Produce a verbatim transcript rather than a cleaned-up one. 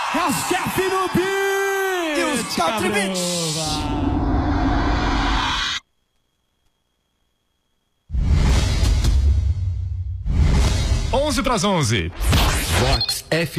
Chef no beat! E os Country Beats! onze para as onze. Vox F